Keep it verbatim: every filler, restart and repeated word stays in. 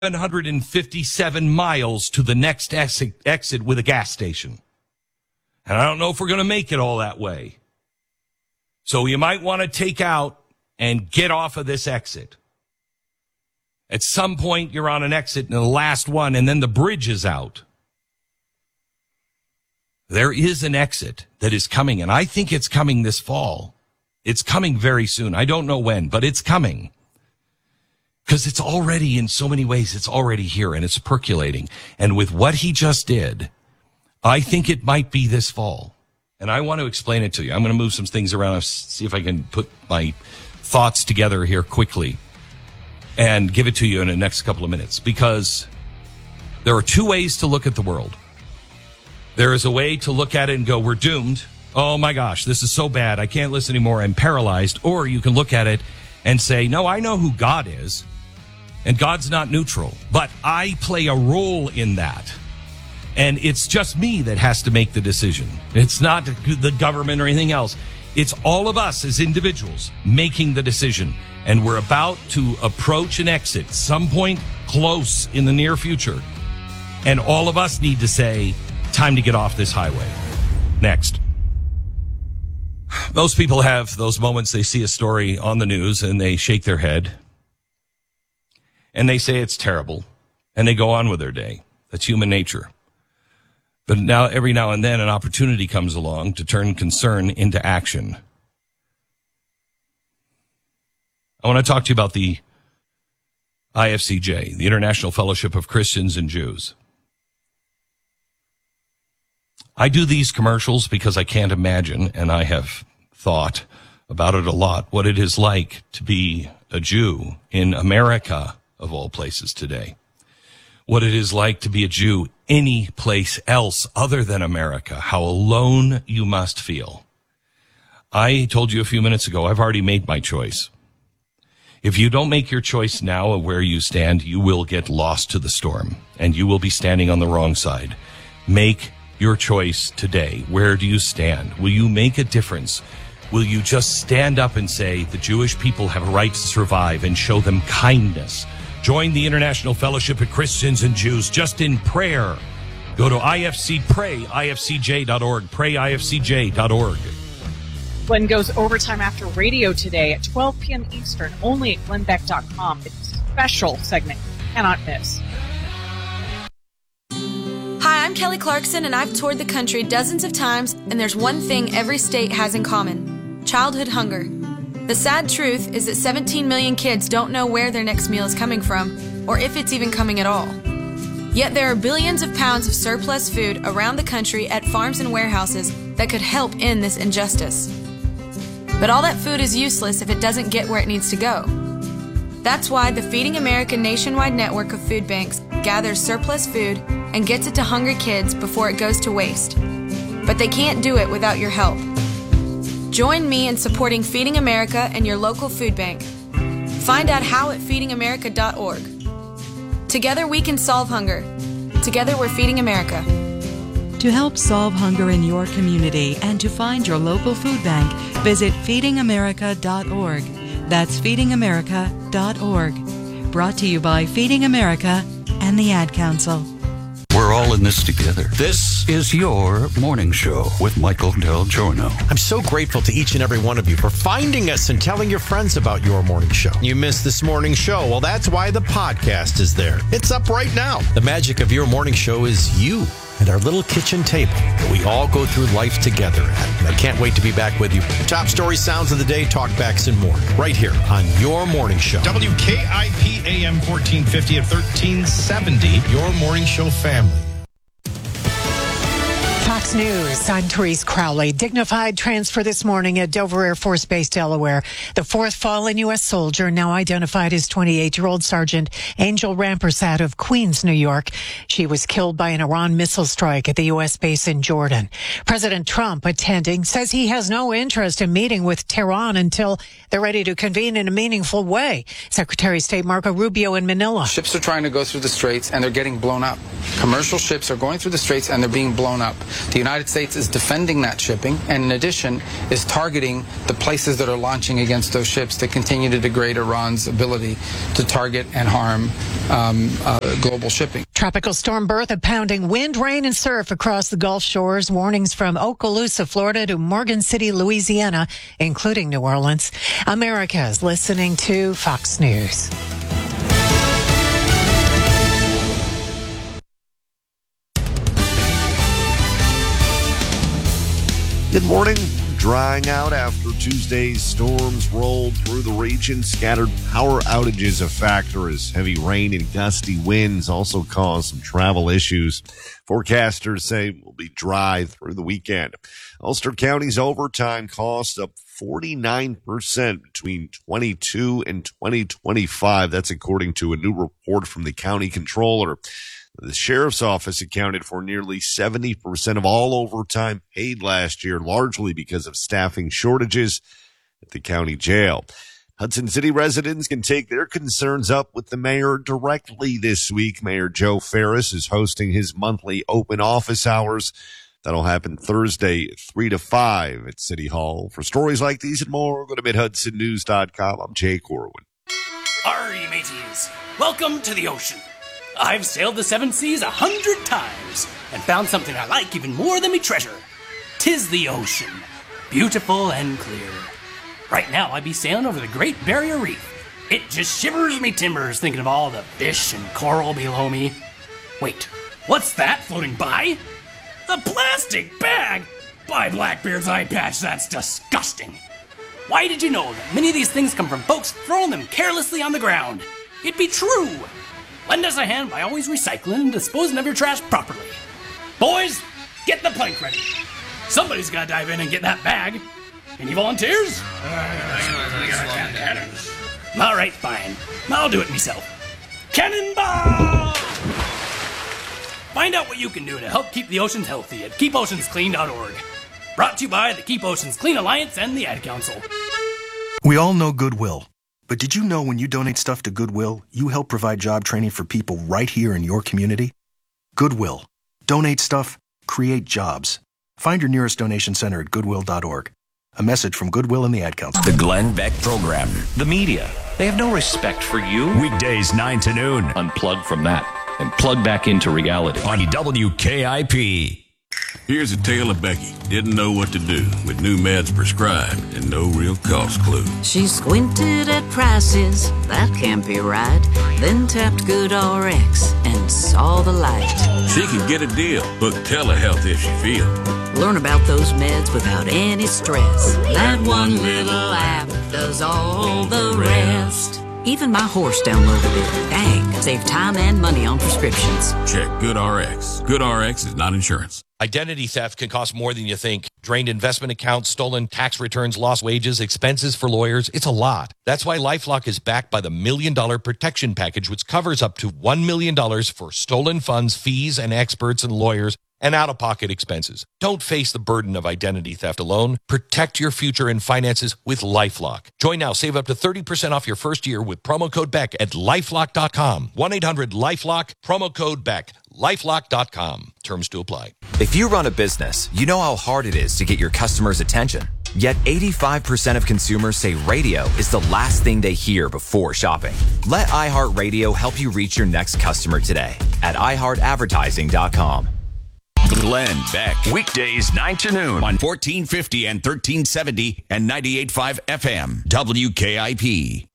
one hundred fifty-seven miles to the next exit, exit with a gas station. And I don't know if we're going to make it all that way. So you might want to take out and get off of this exit. At some point, you're on an exit and the last one, and then the bridge is out. There is an exit that is coming, and I think it's coming this fall. It's coming very soon. I don't know when, but it's coming. Because it's already, in so many ways, it's already here, and it's percolating. And with what he just did, I think it might be this fall. And I want to explain it to you. I'm going to move some things around and see if I can put my thoughts together here quickly and give it to you in the next couple of minutes. Because there are two ways to look at the world. There is a way to look at it and go, we're doomed. Oh, my gosh, this is so bad. I can't listen anymore. I'm paralyzed. Or you can look at it and say, no, I know who God is. And God's not neutral. But I play a role in that. And it's just me that has to make the decision. It's not the government or anything else. It's all of us as individuals making the decision. And we're about to approach an exit, some point close in the near future. And all of us need to say, time to get off this highway. Next. Most people have those moments they see a story on the news and they shake their head. And they say it's terrible. And they go on with their day. That's human nature. But now, every now and then, an opportunity comes along to turn concern into action. I want to talk to you about the I F C J, the International Fellowship of Christians and Jews. I do these commercials because I can't imagine, and I have thought about it a lot, what it is like to be a Jew in America, of all places today. What it is like to be a Jew any place else other than America. How alone you must feel. I told you a few minutes ago, I've already made my choice. If you don't make your choice now of where you stand, you will get lost to the storm, and you will be standing on the wrong side. Make your choice today. Where do you stand? Will you make a difference? Will you just stand up and say, the Jewish people have a right to survive, and show them kindness? Join the International Fellowship of Christians and Jews just in prayer. Go to I F C, pray, I F C J dot org, pray I F C J dot org. Glenn goes overtime after radio today at twelve p.m. Eastern, only at glenn beck dot com. It's a special segment you cannot miss. Hi, I'm Kelly Clarkson, and I've toured the country dozens of times, and there's one thing every state has in common: childhood hunger. The sad truth is that seventeen million kids don't know where their next meal is coming from, or if it's even coming at all. Yet there are billions of pounds of surplus food around the country at farms and warehouses that could help end this injustice. But all that food is useless if it doesn't get where it needs to go. That's why the Feeding America nationwide network of food banks gathers surplus food and gets it to hungry kids before it goes to waste. But they can't do it without your help. Join me in supporting Feeding America and your local food bank. Find out how at feeding america dot org. Together we can solve hunger. Together we're Feeding America. To help solve hunger in your community and to find your local food bank, visit feeding america dot org. That's feeding america dot org. Brought to you by Feeding America and the Ad Council. We're all in this together. This is your morning show with Michael Del Giorno. I'm so grateful to each and every one of you for finding us and telling your friends about your morning show. You missed this morning show? Well, that's why the podcast is there. It's up right now. The magic of your morning show is you and our little kitchen table that we all go through life together at. And I can't wait to be back with you. Top story, sounds of the day, talkbacks, and more. Right here on your morning show. W K I P A M fourteen fifty at thirteen seventy. Your morning show family. Fox News, I'm Therese Crowley. Dignified transfer this morning at Dover Air Force Base, Delaware. The fourth fallen U S soldier, now identified as twenty-eight-year-old Sergeant Angel Rampersad of Queens, New York. She was killed by an Iran missile strike at the U S base in Jordan. President Trump, attending, says he has no interest in meeting with Tehran until they're ready to convene in a meaningful way. Secretary of State Marco Rubio in Manila. Ships are trying to go through the straits and they're getting blown up. Commercial ships are going through the straits and they're being blown up. The United States is defending that shipping, and in addition is targeting the places that are launching against those ships to continue to degrade Iran's ability to target and harm um, uh, global shipping. Tropical storm Bertha pounding wind, rain, and surf across the Gulf Shores. Warnings from Okaloosa, Florida to Morgan City, Louisiana, including New Orleans. America's listening to Fox News. Good morning. Drying out after Tuesday's storms rolled through the region. Scattered power outages a factor as heavy rain and gusty winds also caused some travel issues. Forecasters say it will be dry through the weekend. Ulster County's overtime cost up forty-nine percent between twenty-two and twenty twenty-five. That's according to a new report from the county controller. The sheriff's office accounted for nearly seventy percent of all overtime paid last year, largely because of staffing shortages at the county jail. Hudson City residents can take their concerns up with the mayor directly this week. Mayor Joe Ferris is hosting his monthly open office hours. That'll happen Thursday, three to five at City Hall. For stories like these and more, go to mid hudson news dot com. I'm Jay Corwin. Arr, you mateys. Welcome to the ocean. I've sailed the seven seas a hundred times and found something I like even more than me treasure. 'Tis the ocean, beautiful and clear. Right now I be sailing over the Great Barrier Reef. It just shivers me timbers thinking of all the fish and coral below me. Wait, what's that floating by? A plastic bag! By Blackbeard's eye patch, that's disgusting. Why did you know that many of these things come from folks throwing them carelessly on the ground? It be true. Lend us a hand by always recycling and disposing of your trash properly. Boys, get the plank ready. Somebody's got to dive in and get that bag. Any volunteers? All right, fine. I'll do it myself. Cannonball! Find out what you can do to help keep the oceans healthy at keep oceans clean dot org. Brought to you by the Keep Oceans Clean Alliance and the Ad Council. We all know Goodwill. But did you know when you donate stuff to Goodwill, you help provide job training for people right here in your community? Goodwill. Donate stuff, create jobs. Find your nearest donation center at goodwill dot org. A message from Goodwill and the Ad Council. The Glenn Beck Program. The media. They have no respect for you. Weekdays nine to noon. Unplug from that and plug back into reality. On W K I P. Here's a tale of Becky. Didn't know what to do with new meds prescribed and no real cost clue. She squinted at prices, that can't be right. Then tapped GoodRx and saw the light. She can get a deal. Book telehealth if she feels. Learn about those meds without any stress. That one little app does all the rest. Even my horse downloaded it. Dang, save time and money on prescriptions. Check GoodRx. GoodRx is not insurance. Identity theft can cost more than you think. Drained investment accounts, stolen tax returns, lost wages, expenses for lawyers. It's a lot. That's why LifeLock is backed by the Million Dollar Protection Package, which covers up to one million dollars for stolen funds, fees, and experts and lawyers, and out-of-pocket expenses. Don't face the burden of identity theft alone. Protect your future and finances with LifeLock. Join now. Save up to thirty percent off your first year with promo code Beck at lifelock dot com. one eight hundred lifelock, promo code Beck. lifelock dot com. Terms to apply. If you run a business, you know how hard it is to get your customers' attention. Yet eighty-five percent of consumers say radio is the last thing they hear before shopping. Let iHeartRadio help you reach your next customer today at i heart advertising dot com. Glenn Beck. Weekdays nine to noon on fourteen fifty and thirteen seventy and ninety-eight point five F M. W K I P.